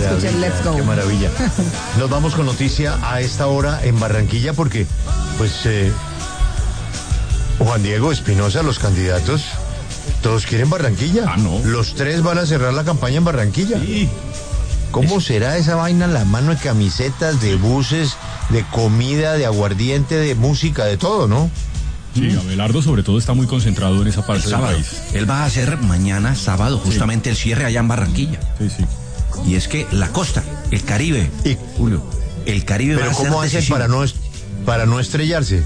escuché el Let's Go. Qué maravilla. Nos vamos con noticia a esta hora en Barranquilla porque, pues, Juan Diego Espinosa, los candidatos, todos quieren Barranquilla. Ah, no. Los tres van a cerrar la campaña en Barranquilla. Sí. ¿Cómo será esa vaina? La mano de camisetas, de buses, de comida, de aguardiente, de música, de todo, ¿no? Sí, Abelardo sobre todo está muy concentrado en esa parte del Sábado. país. Él va a hacer mañana, sábado, justamente el cierre allá en Barranquilla. Sí, sí. Y es que la costa, el Caribe, Y, Julio, el Caribe va pero a ser ¿cómo hacen decisivo. para no estrellarse?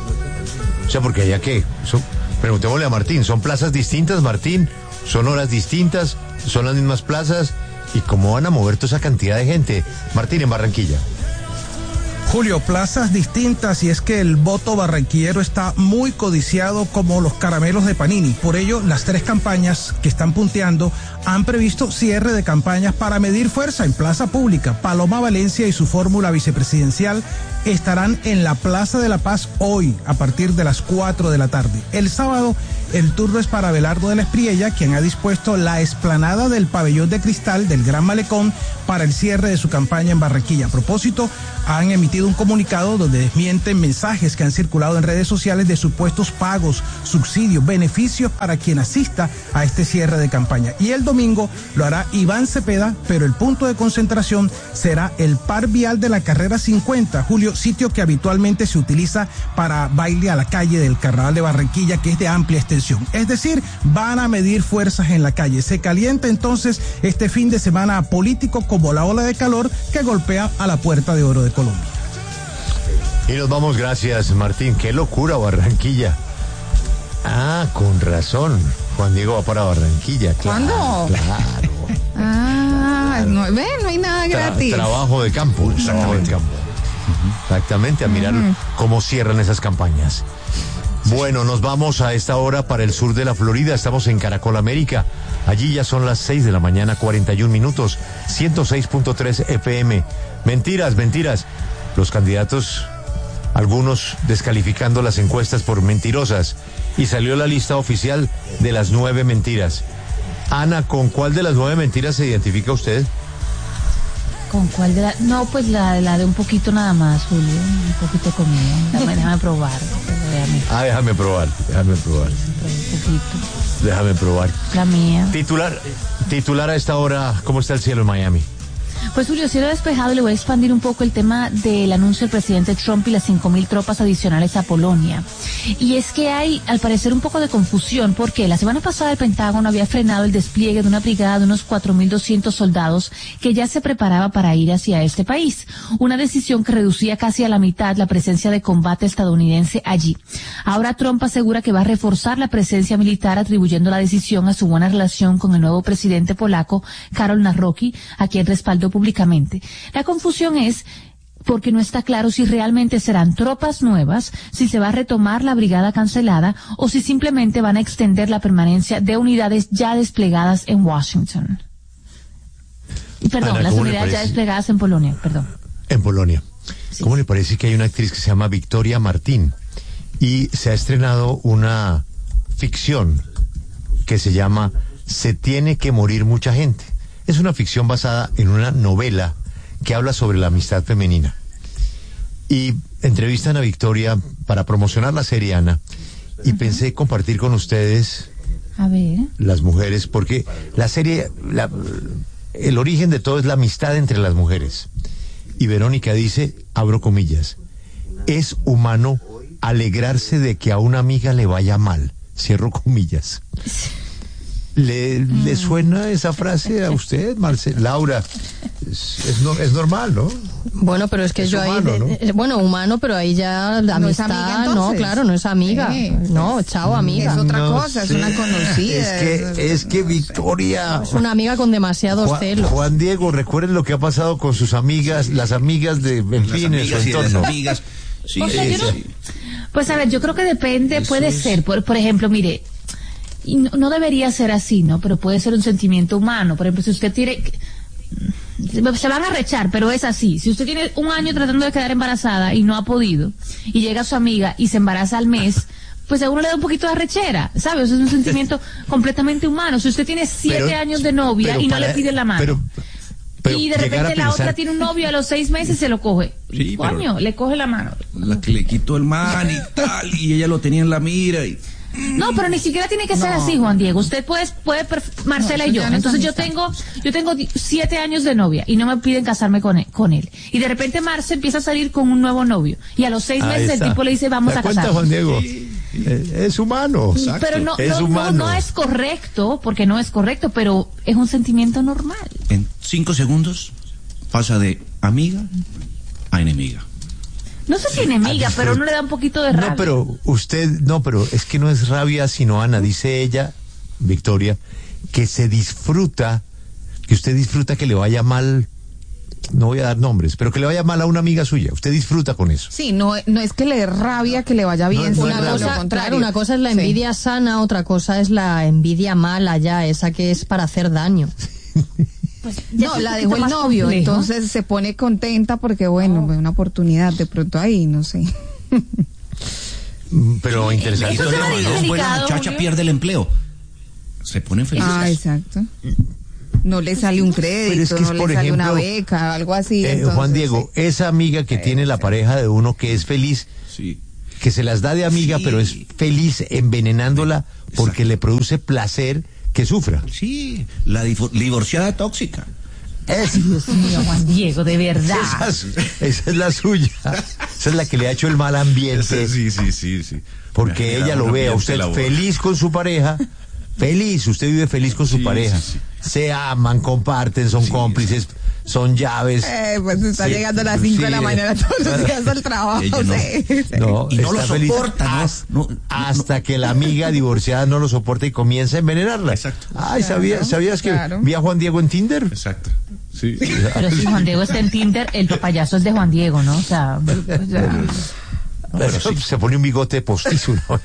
O sea, porque allá qué, preguntémosle a Martín, ¿son plazas distintas, Martín? ¿Son horas distintas? ¿Son las mismas plazas? ¿Y cómo van a mover toda esa cantidad de gente? Martín, en Barranquilla. Julio, plazas distintas, y es que el voto barranquillero está muy codiciado como los caramelos de Panini. Por ello, las tres campañas que están punteando han previsto cierre de campañas para medir fuerza en plaza pública. Paloma Valencia y su fórmula vicepresidencial estarán en la Plaza de la Paz hoy a partir de las 4 de la tarde. El sábado, el turno es para Abelardo de la Espriella, quien ha dispuesto la explanada del pabellón de cristal del Gran Malecón para el cierre de su campaña en Barranquilla. A propósito, han emitido un comunicado donde desmienten mensajes que han circulado en redes sociales de supuestos pagos, subsidios, beneficios para quien asista a este cierre de campaña. Y el domingo lo hará Iván Cepeda, pero el punto de concentración será el par vial de la carrera 50, Julio, sitio que habitualmente se utiliza para baile a la calle del Carnaval de Barranquilla, que es de amplia extensión. Es decir, van a medir fuerzas en la calle. Se calienta entonces este fin de semana político como la ola de calor que golpea a la Puerta de Oro de Colombia. Y nos vamos, gracias, Martín. Qué locura, Barranquilla. Ah, con razón. Juan Diego va para Barranquilla. Claro, ¿Cuándo? Claro. Ah, no hay nada gratis. Trabajo de campo. Trabajo de campo. Exactamente, a mirar cómo cierran esas campañas. Bueno, nos vamos a esta hora para el sur de la Florida. Estamos en Caracol América. Allí ya son las 6 de la mañana, 41 minutos. 106.3 FM. Mentiras. Los candidatos, algunos descalificando las encuestas por mentirosas. Y salió la lista oficial de las 9 mentiras. Ana, ¿con cuál de las 9 mentiras se identifica usted? ¿Con cuál de la? No, pues la de un poquito nada más, Julio. Un poquito de comida. Déjame probar. Déjame probar. Un poquito. Déjame probar. La mía. Titular a esta hora, ¿cómo está el cielo en Miami? Pues Julio, cielo despejado, le voy a expandir un poco el tema del anuncio del presidente Trump y las 5.000 tropas adicionales a Polonia. Y es que hay, al parecer, un poco de confusión, porque la semana pasada el Pentágono había frenado el despliegue de una brigada de unos 4.200 soldados que ya se preparaba para ir hacia este país. Una decisión que reducía casi a la mitad la presencia de combate estadounidense allí. Ahora Trump asegura que va a reforzar la presencia militar, atribuyendo la decisión a su buena relación con el nuevo presidente polaco, Karol Nawrocki, a quien respaldó públicamente. La confusión es porque no está claro si realmente serán tropas nuevas, si se va a retomar la brigada cancelada o si simplemente van a extender la permanencia de unidades ya desplegadas en Washington. Perdón, Ana, las ¿cómo le unidades ya parece? desplegadas en Polonia, perdón. En Polonia. Sí. ¿Cómo le parece que hay una actriz que se llama Victoria Martín y se ha estrenado una ficción que se llama Se tiene que morir mucha gente? Es una ficción basada en una novela que habla sobre la amistad femenina. Y entrevistan a Victoria para promocionar la serie, Ana, y pensé compartir con ustedes, A ver. las mujeres, porque la serie, el origen de todo es la amistad entre las mujeres. Y Verónica dice, abro comillas, es humano alegrarse de que a una amiga le vaya mal, cierro comillas. ¿Le suena esa frase a usted, Laura? Es normal, ¿no? Bueno, pero es que Es yo humano, ahí, bueno, humano, pero ahí ya la ¿No es amistad, amiga, no, entonces? claro, no es amiga. No, chao, amiga. Es otra No cosa, sé. es una conocida. Es que Victoria... Es una amiga con demasiados celos. Juan Diego, recuerden lo que ha pasado con sus amigas, las amigas de, en Las fin, en su amigas y las entorno. amigas. Sí, O sea, yo no- Pues a ver, yo creo que depende, Eso puede es. ser, por ejemplo, mire, y no debería ser así, ¿no? Pero puede ser un sentimiento humano. Por ejemplo, si usted tiene, se van a rechar, pero es así. Si usted tiene un año tratando de quedar embarazada y no ha podido, y llega su amiga y se embaraza al mes, pues a uno le da un poquito de arrechera, ¿sabes? Eso es un sentimiento completamente humano. Si usted tiene 7 Pero- años de novia pero y no para- le pide la mano. Pero y de repente la otra tiene un novio a los 6 meses se lo coge. Sí, Coño, le coge la mano. La que le quitó el man y tal, y ella lo tenía en la mira y... No, pero ni siquiera tiene que ser así, Juan Diego. Usted Marcela y yo. Entonces yo tengo 7 años de novia y no me piden casarme con él. Y de repente Marce empieza a salir con un nuevo novio. Y a los 6 meses el tipo le dice, vamos a casarnos. Juan Diego? Es humano. Exacto. Pero no es correcto, porque no es correcto, pero es un sentimiento normal. En 5 segundos pasa de amiga a enemiga. No sé si enemiga, pero uno le da un poquito de rabia. pero es que no es rabia, sino Ana, dice ella, Victoria, que usted disfruta que le vaya mal, no voy a dar nombres, pero que le vaya mal a una amiga suya. Usted disfruta con eso. Sí, no es que le dé rabia que le vaya bien. Una cosa es la envidia sana, otra cosa es la envidia mala ya, esa que es para hacer daño. Pues no, la dejó el novio, complejo. Entonces se pone contenta porque bueno, una oportunidad de pronto ahí, no sé. Pero interesante. Eso Una buena muchacha pierde el empleo. Se ponen felices. Exacto. No le sale un crédito, no le sale una beca, algo así. Entonces, Juan Diego, esa amiga que tiene la pareja de uno que es feliz, que se las da de amiga, pero es feliz envenenándola porque le produce placer que sufra. Sí, la divorciada tóxica. Dios mío, Juan Diego, de verdad. Esa es la suya. Esa es la que le ha hecho el mal ambiente. Sí. Porque ella lo ve a usted feliz con su pareja. Feliz, usted vive feliz con su pareja. Sí. Se aman, comparten, son cómplices, son llaves. Pues está llegando a las 5 de la mañana todos los días al trabajo. Y no lo soporta, hasta que la amiga divorciada no lo soporta y comienza a envenenarla. Exacto. Ay, ¿sabías que vi a Juan Diego en Tinder? Exacto. Sí. Pero si Juan Diego está en Tinder, el papayazo es de Juan Diego, ¿no? O sea, se pone un bigote postizo, ¿no?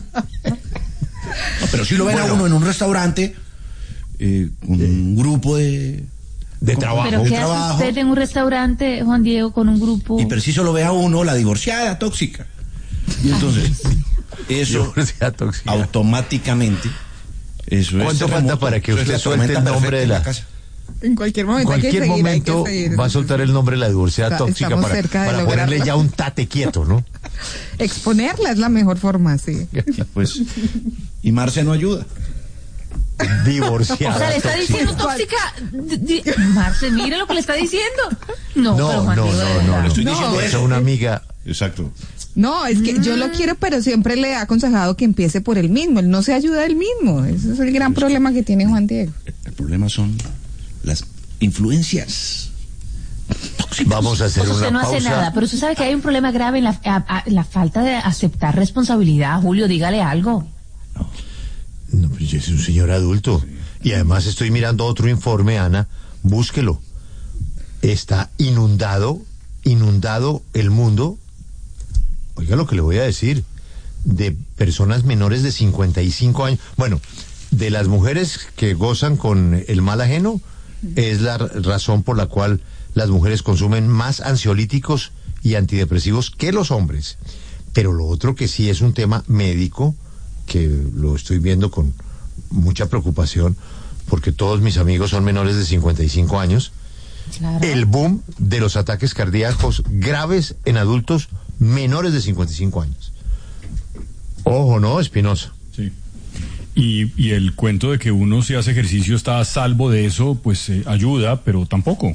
No, pero si lo ven a uno en un restaurante con un grupo de trabajo. ¿Pero qué hace usted en un restaurante, Juan Diego, con un grupo? Y preciso lo ve a uno, la divorciada tóxica. Y entonces, eso automáticamente. ¿Cuánto falta para que usted suelte el nombre de la casa? En cualquier momento, va a soltar el nombre de la divorciada tóxica para ponerle ya un tate quieto, ¿no? Exponerla es la mejor forma, sí. Pues, y Marce no ayuda. Divorciada. O sea, le está diciendo tóxica. Marce, mire lo que le está diciendo. No, le estoy diciendo eso. Una amiga. Exacto. No, es que yo lo quiero, pero siempre le he aconsejado que empiece por él mismo. Él no se ayuda él mismo. Ese es el gran problema que tiene Juan Diego. El problema son las influencias tóxicas. Vamos a hacer una pausa. Usted no hace nada, pero usted sabe que hay un problema grave en la falta de aceptar responsabilidad. Julio, dígale algo. No, pero yo soy un señor adulto. Y además estoy mirando otro informe, Ana. Búsquelo. Está inundado el mundo. Oiga lo que le voy a decir. De personas menores de 55 años. Bueno, de las mujeres que gozan con el mal ajeno, es la razón por la cual las mujeres consumen más ansiolíticos y antidepresivos que los hombres. Pero lo otro que sí es un tema médico, que lo estoy viendo con mucha preocupación, porque todos mis amigos son menores de 55 años. Claro. El boom de los ataques cardíacos graves en adultos menores de 55 años. Ojo, ¿no, Espinosa? Sí. Y el cuento de que uno si hace ejercicio está a salvo de eso, pues ayuda, pero tampoco.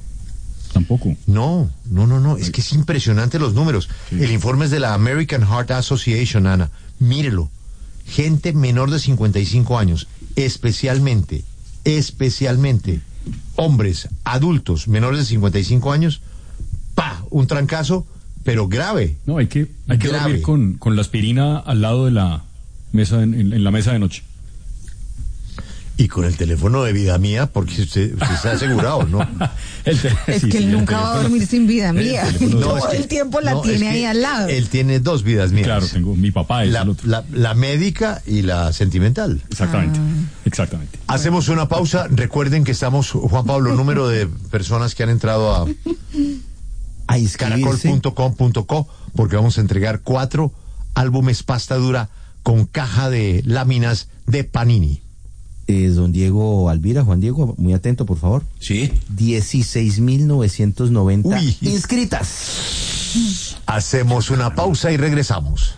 No, es que es impresionante los números. Sí. El informe es de la American Heart Association, Ana. Mírelo. Gente menor de 55 años, especialmente hombres, adultos menores de 55 años, un trancazo, pero grave. No, hay que dormir con la aspirina al lado de la mesa en la mesa de noche. Y con el teléfono de Vida Mía, porque usted está asegurado, ¿no? Es que él nunca va a dormir sin Vida Mía. Todo el tiempo la tiene ahí al lado. Él tiene 2 vidas mías. Claro, tengo mi papá. La médica y la sentimental. Exactamente. Hacemos una pausa. Recuerden que estamos, Juan Pablo, número de personas que han entrado a caracol.com.co, porque vamos a entregar 4 álbumes pasta dura con caja de láminas de Panini. don Diego Alvira, Juan Diego, muy atento, por favor. Sí. 16.990 inscritas. Hacemos una pausa y regresamos.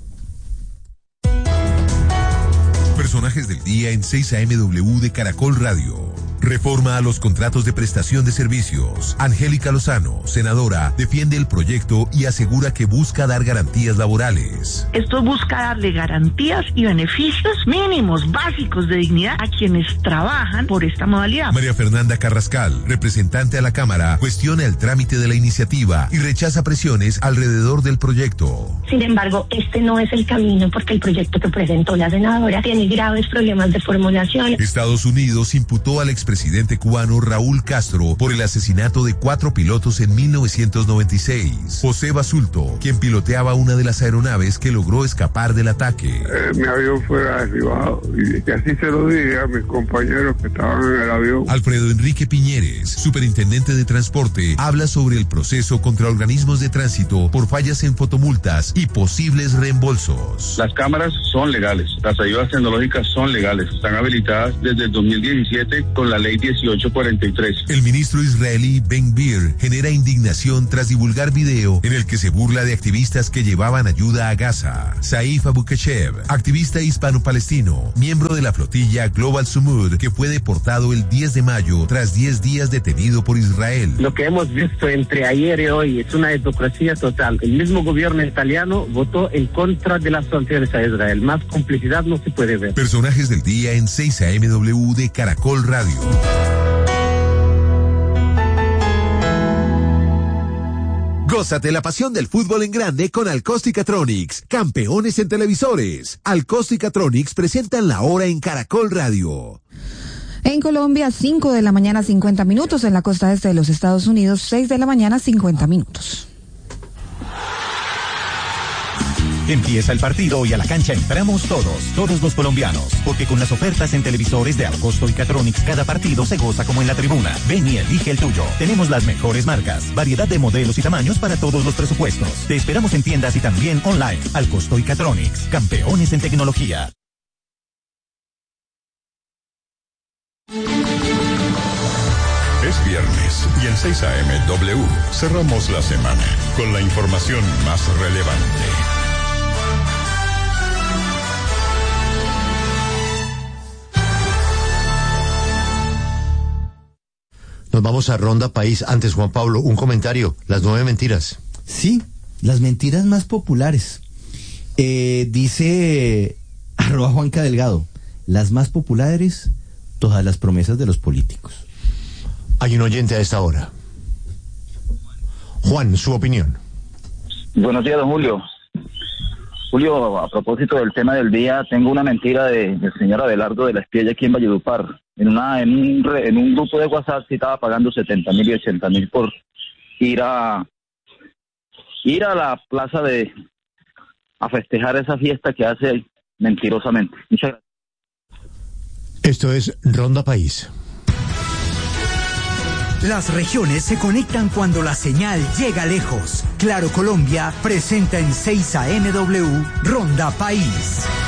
Personajes del día en 6 AMW de Caracol Radio. Reforma a los contratos de prestación de servicios. Angélica Lozano, senadora, defiende el proyecto y asegura que busca dar garantías laborales. Esto busca darle garantías y beneficios mínimos, básicos de dignidad a quienes trabajan por esta modalidad. María Fernanda Carrascal, representante a la Cámara, cuestiona el trámite de la iniciativa y rechaza presiones alrededor del proyecto. Sin embargo, este no es el camino porque el proyecto que presentó la senadora tiene graves problemas de formulación. Estados Unidos imputó al expresidente cubano Raúl Castro por el asesinato de 4 pilotos en 1996. José Basulto, quien piloteaba una de las aeronaves que logró escapar del ataque. Mi avión fue derribado y así se lo dije a mis compañeros que estaban en el avión. Alfredo Enrique Piñeres, superintendente de transporte, habla sobre el proceso contra organismos de tránsito por fallas en fotomultas y posibles reembolsos. Las cámaras son legales, las ayudas tecnológicas son legales, están habilitadas desde el 2017 con la ley 1843. El ministro israelí Ben-Gvir genera indignación tras divulgar video en el que se burla de activistas que llevaban ayuda a Gaza. Saif Abukeshev, activista hispano-palestino, miembro de la flotilla Global Sumud, que fue deportado el 10 de mayo tras 10 días detenido por Israel. Lo que hemos visto entre ayer y hoy es una hipocresía total. El mismo gobierno italiano votó en contra de las sanciones a Israel. Más complicidad no se puede ver. Personajes del día en 6 AMW de Caracol Radio. Gózate la pasión del fútbol en grande con Alcosticatronics, campeones en televisores. Alcosticatronics presentan la hora en Caracol Radio. En Colombia, 5 de la mañana, 50 minutos. En la costa este de los Estados Unidos, 6 de la mañana, 50 minutos. Empieza el partido y a la cancha entramos todos los colombianos, porque con las ofertas en televisores de Alcosto y Catronics cada partido se goza como en la tribuna. Ven y elige el tuyo. Tenemos las mejores marcas, variedad de modelos y tamaños para todos los presupuestos. Te esperamos en tiendas y también online. Alcosto y Catronics, campeones en tecnología. Es viernes y en 6 AMW cerramos la semana con la información más relevante. Nos vamos a Ronda País. Antes, Juan Pablo, un comentario. Las 9 mentiras. Sí, las mentiras más populares. Dice @Juanca Delgado, las más populares, todas las promesas de los políticos. Hay un oyente a esta hora. Juan, su opinión. Buenos días, don Julio. Julio, a propósito del tema del día, tengo una mentira del señor Abelardo de la Espiella aquí en Valledupar. En un grupo de WhatsApp sí estaba pagando 70.000 y 80.000 por ir a la plaza a festejar esa fiesta que hace mentirosamente. Muchas gracias. Esto es Ronda País. Las regiones se conectan cuando la señal llega lejos. Claro Colombia presenta en 6 AMW Ronda País.